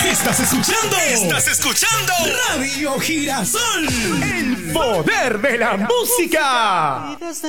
Estás escuchando. Radio Girasol. El poder de la música.